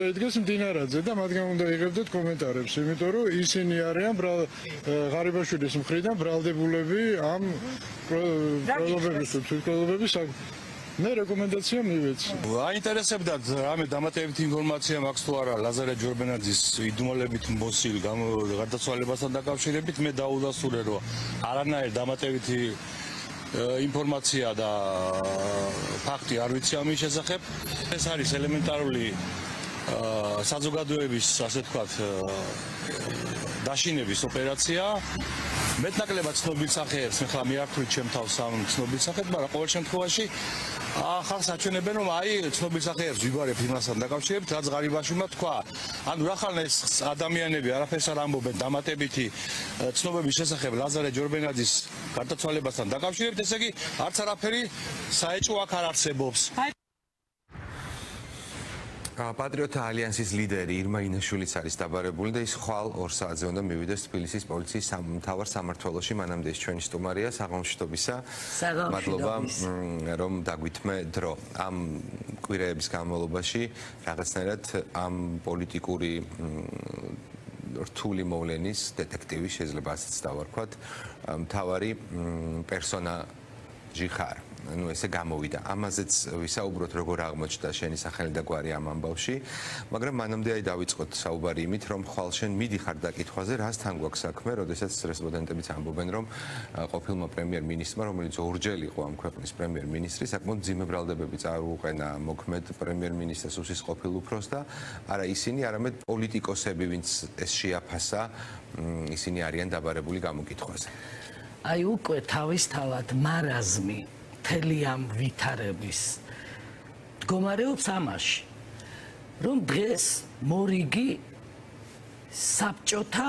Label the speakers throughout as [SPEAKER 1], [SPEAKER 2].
[SPEAKER 1] ედგეს მდინარაძე და მათგან უნდა იღებდეთ კომენტარებს, იმიტომ რომ ისინი არიან ღარიბაშვილის მხრიდან ბრალდებულები ამ პროლოგების თუ თვითკვლელობების მე რეკომენდაცია მივეცი.
[SPEAKER 2] აინტერესებდათ რამე დამატებითი ინფორმაცია მაქვს თუ არა ლაზარე ჯორბენაძის იდუმალებით მოსილ გარდაცვალებასთან დაკავშირებით მე დაუდასტურე რომ არანაირ დამატებითი ინფორმაცია და ფაქტი არ ვიცი ამის შესახებ. ეს არის ელემენტარული საზოგადოების ასე ვთქვათ დაშინების ოპერაცია. მეტნაკლებად ცნობილ სახეებს ახლა მიართვით ჩემ თავს ამ ცნობილ სახეებს, მაგრამ ყოველ შემთხვევაში ახალს აჩვენებენ რომ აი ცნობილ სახეებს ვიბარებ იმასთან დაკავშირებით, რაც ღარიბაშვილმა თქვა. ანუ რახან ეს ადამიანები არაფერს არ ამბობენ დამატებითი ცნობების შესახებ ლაზარე ჯორბენაძის გარდაცვალებასთან დაკავშირებით, ესე იგი არც არაფერი საეჭვო აქ არ არსებობს.
[SPEAKER 3] Patriota ალიანსის ლიდერი ირმა ინაშვილიც არის დაბარებული და ის ხვალ 2 საათზე უნდა მივიდეს თბილისის პოლიციის მთავარ სამმართველოში. მანამდე ის ჩვენი სტუმარია. საღამოშტობისა. მადლობა რომ დაგვითმე დრო. ამ კვირეების განმავლობაში რაღაცნაირად ამ პოლიტიკური რთული მოვლენის დეტექტივი შეიძლება ასეც დავარქვათ მთავარი პერსონაჟი ხარ. Ну ესე გამოვიდა. ამაზეც ვისაუბროთ როგორ აღმოჩნდა შენი სახელი და გვარი ამ ამბავში, მაგრამ მანამდე აი დავიწყოთ საუბარი იმით, რომ ხვალ შენ მიდიხარ დაკითხვაზე, რასთან გვაქვს საქმე, როდესაც რესპონდენტებიც ამბობენ, რომ ყოფილმა პრემიერ-მინისტრმა, რომელიც ორჯერ იყო ამ ქვეყნის პრემიერ-მინისტრი, საკმაოდ მძიმე ბრალდებები წარუყენა მოქმედ პრემიერ-მინისტრს უსის ყოფილ უფროსს და არა ისინი, არამედ პოლიტიკოსები, ვინც ეს შეაფასა, ისინი არიან დაბარებული გამოკითხვაზე.
[SPEAKER 4] აი უკვე თავისთავად მარაზმი მთელი ამ ვითარების მდგომარეობს ამაში, რომ დღეს მორიგი საბჭოთა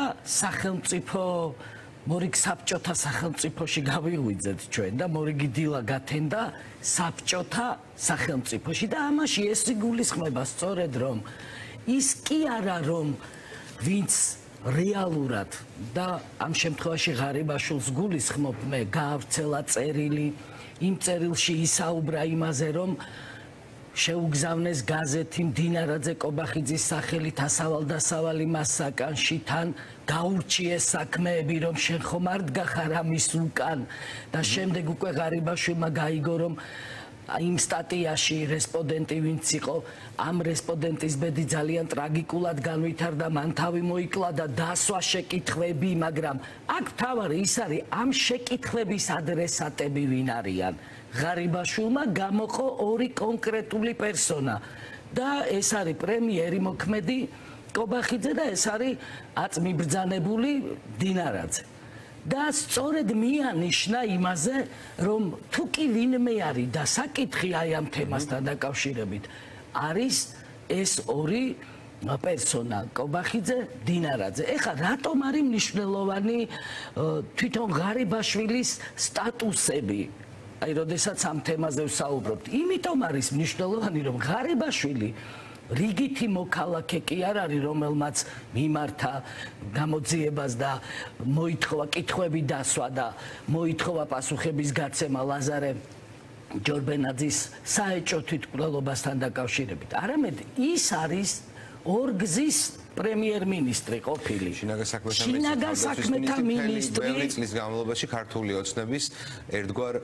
[SPEAKER 4] სახელმწიფოში გავიღვიძეთ ჩვენ და მორიგი დილა გათენდა საბჭოთა სახელმწიფოში და ამაში ეს იგულისხმება სწორედ რომ ის კი არა რომ ვინც რეალურად და ამ შემთხვევაში ღარიბაშვილს გულისხმობ მე გაავრცელა წერილი იმ წერილში ისაუბრა იმაზე, რომ შეუგზავნეს გაზეთი მდინარაძე კობახიძის სახელით ასავალ-დასავალი მას საკანში თან გაურჩიეს საქმეები, რომ შენ ხომ არ დგახარ ამის უკან და შემდეგ უკვე ღარიბაშვილმა გაიგო, რომ იმ სტატიაში რესპონდენტი ვინც იყო, ამ რესპონდენტის ბედი ძალიან ტრაგიკულად განვითარდა, მან თავი მოიკლა და დასვა შეკითხვები, მაგრამ აქ თავარი ის არის, ამ შეკითხვების ადრესატები ვინ არიან? ღარიბაშვილმა გამოყო 2 კონკრეტული პერსონა და ეს არის პრემიერი მოქმედი კობახიძე და ეს არის აწმიბრძანებული დინარაძე. და სწორედ მიანიშნა იმაზე, რომ თუ კი ვინმე არის და საკითხი აი ამ თემასთან დაკავშირებით არის ეს 2 პერსონა კობახიძე, დინარაძე. ეხლა რატომ არის მნიშვნელოვანი თვითონ ღარიბაშვილის სტატუსები? აი, როდესაც ამ თემაზე ვსაუბრობთ, იმიტომ არის მნიშვნელოვანი, რომ ღარიბაშვილი რიგითი მოქალაქე კი არ არის, რომელმაც მიმართა გამოძიებას და მოითხოვა კითხვები დასვა და მოითხოვა პასუხების გაცემა ლაზარე ჯორბენაძის საეჭვო თვითმკვლელობასთან დაკავშირებით. არამედ ის არის ორგზის პრემიერ-მინისტრი ყოფილი. შინაგან საქმეთა მინისტრი
[SPEAKER 3] წლის განმავლობაში ქართული ოცნების ერთგვარ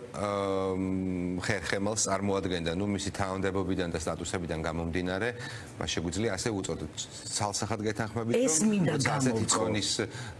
[SPEAKER 3] ხერხემალს წარმოადგენდა. ნუ მისი თანამდებობიდან და სტატუსებიდან გამომდინარე, მას შეგვიძლია ასე უწოდოთ. ცალსახად გეთანხმებით, რომ ასეთი წონის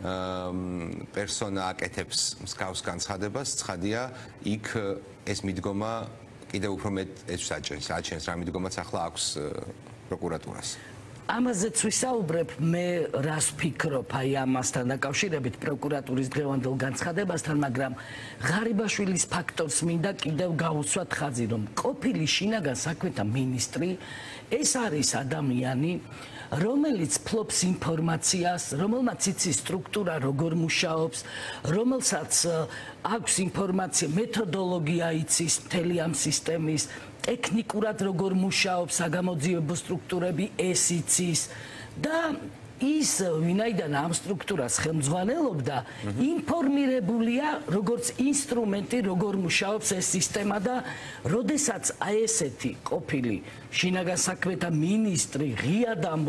[SPEAKER 3] პერსონა აკეთებს მსგავს განცხადებას, ცხადია, იქ ეს მიდგომა კიდევ უფრო მეტ აჩენს რა მიდგომაც ახლა აქვს პროკურატურას.
[SPEAKER 4] ამაზეც ვისაუბრებ, მე რას ვფიქრობ აი ამასთან დაკავშირებით პროკურატურის დღევანდელ განცხადებასთან, მაგრამ ღარიბაშვილის ფაქტორს მინდა კიდევ გავუსვათ ხაზი, რომ ყოფილი შინაგან საქმეთა მინისტრი ეს არის ადამიანი, რომელიც ფლობს ინფორმაციას, რომელმაც იცის სტრუქტურა როგორ მუშაობს, რომელსაც აქვს ინფორმაცია, მეთოდოლოგია იცის მთელი ამ სისტემის, ტექნიკურად როგორ მუშაობს საგამოძიებო სტრუქტურები, ეს იცის და ის ვინაიდან ამ სტრუქტურას ხელმძღვანელობდა, ინფორმირებულია როგორც ინსტრუმენტი, როგორ მუშაობს ეს სისტემა და როდესაც აი ესეთი ყოფილი შინაგან საქმეთა მინისტრი ღიად